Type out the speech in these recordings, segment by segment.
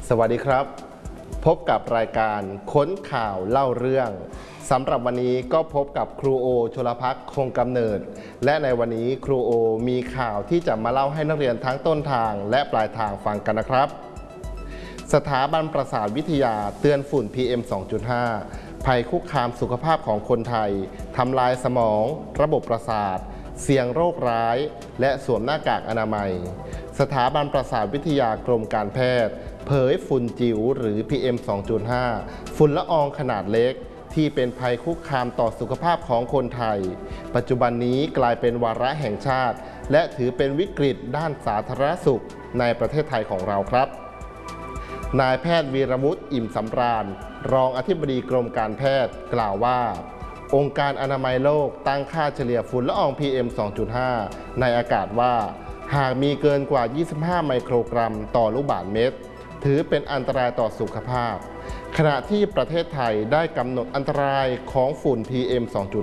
สวัสดีครับพบกับรายการค้นข่าวเล่าเรื่องสำหรับวันนี้ก็พบกับครูโอชลภักดิ์คงกำเนิดและในวันนี้ครูโอมีข่าวที่จะมาเล่าให้นักเรียนทั้งต้นทางและปลายทางฟังกันนะครับสถาบันประสาทวิทยาเตือนฝุ่น PM 2.5 ภัยคุกคามสุขภาพของคนไทยทำลายสมองระบบประสาทเสี่ยงโรคร้ายและสวมหน้ากากอนามัยสถาบันประสาทวิทยากรมการแพทย์เผยฝุ่นจิ๋วหรือ PM 2.5 ฝุ่นละอองขนาดเล็กที่เป็นภัยคุกคามต่อสุขภาพของคนไทยปัจจุบันนี้กลายเป็นวาระแห่งชาติและถือเป็นวิกฤตด้านสาธารณสุขในประเทศไทยของเราครับนายแพทย์วีรวุฒิอิ่มสำราญรองอธิบดีกรมการแพทย์กล่าวว่าองค์การอนามัยโลกตั้งค่าเฉลี่ยฝุ่นละออง PM 2.5 ในอากาศว่าหากมีเกินกว่า 25 ไมโครกรัมต่อลูกบาศก์เมตรถือเป็นอันตรายต่อสุขภาพขณะที่ประเทศไทยได้กำหนดอันตรายของฝุ่น PM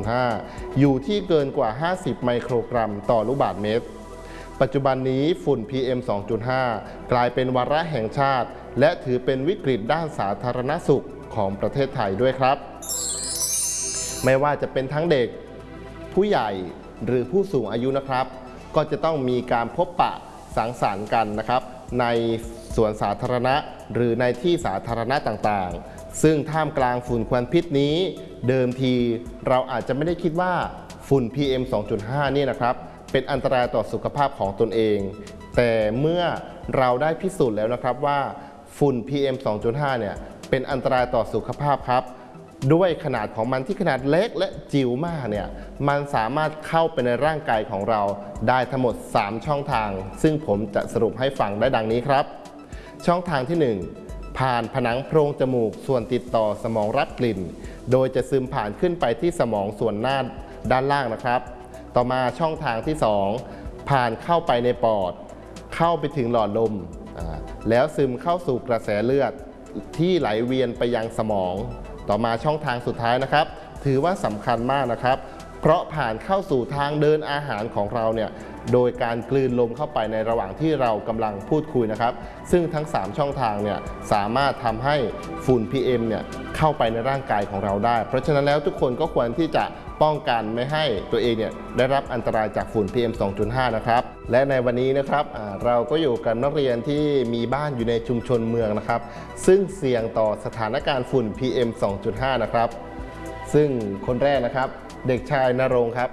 2.5 อยู่ที่เกินกว่า 50 ไมโครกรัมต่อลูกบาศก์เมตรปัจจุบันนี้ฝุ่น PM 2.5 กลายเป็นวาระแห่งชาติและถือเป็นวิกฤตด้านสาธารณสุขของประเทศไทยด้วยครับไม่ว่าจะเป็นทั้งเด็กผู้ใหญ่หรือผู้สูงอายุนะครับก็จะต้องมีการพบปะสังสรรค์กันนะครับในสวนสาธารณะหรือในที่สาธารณะต่างๆซึ่งท่ามกลางฝุ่นควันพิษนี้เดิมทีเราอาจจะไม่ได้คิดว่าฝุ่น PM 2.5 นี่นะครับเป็นอันตรายต่อสุขภาพของตนเองแต่เมื่อเราได้พิสูจน์แล้วนะครับว่าฝุ่น PM 2.5 เนี่ยเป็นอันตรายต่อสุขภาพครับด้วยขนาดของมันที่ขนาดเล็กและจิ๋วมากเนี่ยมันสามารถเข้าไปในร่างกายของเราได้ทั้งหมด3ช่องทางซึ่งผมจะสรุปให้ฟังได้ดังนี้ครับช่องทางที่1ผ่านผนังโพรงจมูกส่วนติดต่อสมองรับกลิ่นโดยจะซึมผ่านขึ้นไปที่สมองส่วนหน้าด้านล่างนะครับต่อมาช่องทางที่2ผ่านเข้าไปในปอดเข้าไปถึงหลอดลมแล้วซึมเข้าสู่กระแสเลือดที่ไหลเวียนไปยังสมองต่อมาช่องทางสุดท้ายนะครับถือว่าสำคัญมากนะครับเพราะผ่านเข้าสู่ทางเดินอาหารของเราเนี่ยโดยการกลืนลมเข้าไปในระหว่างที่เรากำลังพูดคุยนะครับซึ่งทั้ง3ช่องทางเนี่ยสามารถทำให้ฝุ่น PM เนี่ยเข้าไปในร่างกายของเราได้เพราะฉะนั้นแล้วทุกคนก็ควรที่จะป้องกันไม่ให้ตัวเองเนี่ยได้รับอันตรายจากฝุ่น PM 2.5 นะครับและในวันนี้นะครับเราก็อยู่กับนักเรียนที่มีบ้านอยู่ในชุมชนเมืองนะครับซึ่งเสี่ยงต่อสถานการณ์ฝุ่น PM 2.5 นะครับซึ่งคนแรกนะครับเด็กชายณรงค์ครับ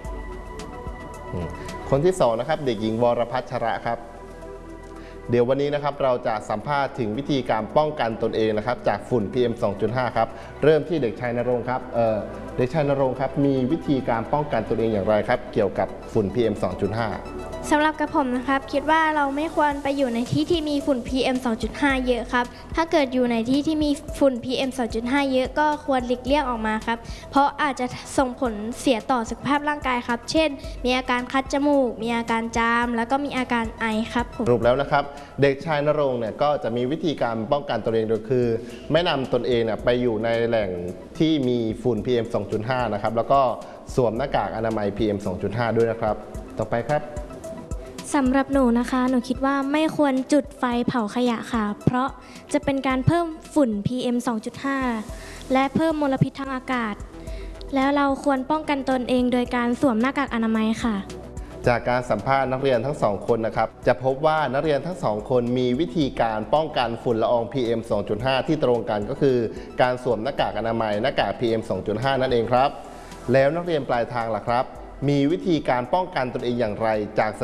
คนที่2นะครับเด็กหญิงวรพัชระครับเดี๋ยววันนี้นะครับเราจะสัมภาษณ์ถึงวิธีการป้องกันตนเองนะครับจากฝุ่น PM 2.5 ครับเริ่มที่เด็กชายณรงค์ครับเด็กชายณรงค์ครับมีวิธีการป้องกันตนเองอย่างไรครับเกี่ยวกับฝุ่น PM 2.5 สำหรับกระผมนะครับคิดว่าเราไม่ควรไปอยู่ในที่ที่มีฝุ่น PM 2.5 เยอะครับถ้าเกิดอยู่ในที่ที่มีฝุ่น PM 2.5 เยอะก็ควรหลีกเลี่ยงออกมาครับเพราะอาจจะส่งผลเสียต่อสุขภาพร่างกายครับเช่นมีอาการคัดจมูกมีอาการจามแล้วก็มีอาการไอครับผมสรุปแล้วนะครับเด็กชายณรงค์เนี่ยก็จะมีวิธีการป้องกันตนเองโดยคือไม่นำตนเองเนี่ยไปอยู่ในแหล่งที่มีฝุ่น PM 2.5 นะครับแล้วก็สวมหน้ากากอนามัย PM 2.5 ด้วยนะครับต่อไปครับสำหรับหนูนะคะหนูคิดว่าไม่ควรจุดไฟเผาขยะค่ะเพราะจะเป็นการเพิ่มฝุ่น PM 2.5 และเพิ่มมลพิษทางอากาศแล้วเราควรป้องกันตนเองโดยการสวมหน้ากากอนามัยค่ะจากการสัมภาษณ์นักเรียนทั้ง2คนนะครับจะพบว่านักเรียนทั้ง2คนมีวิธีการป้องกันฝุ่นละออง PM 2.5 ที่ตรงกันก็คือการสวมหน้ากากอนามัยหน้ากาก PM 2.5 นั่นเองครับแล้วนักเรียนปลายทางล่ะครับมีวิธีการป้องกันตนเองอย่างไรจากส